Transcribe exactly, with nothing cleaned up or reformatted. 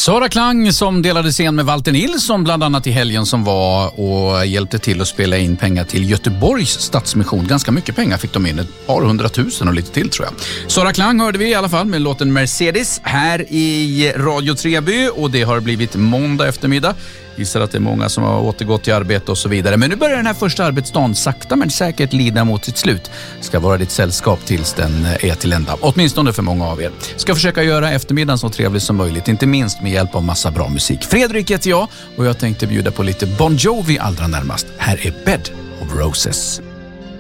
Sara Klang som delade scen med Walter Nilsson bland annat i helgen som var och hjälpte till att spela in pengar till Göteborgs Stadsmission. Ganska mycket pengar fick de in, ett par hundratusen och lite till tror jag. Sara Klang hörde vi i alla fall med låten Mercedes här i Radio Treby och det har blivit måndag eftermiddag. Gissar att det är många som har återgått till arbete och så vidare. Men nu börjar den här första arbetsdagen sakta men säkert lida mot sitt slut. Ska vara ditt sällskap tills den är till ända. Åtminstone för många av er. Ska försöka göra eftermiddagen så trevlig som möjligt. Inte minst med hjälp av massa bra musik. Fredrik heter jag och jag tänkte bjuda på lite Bon Jovi allra närmast. Här är Bed of Roses.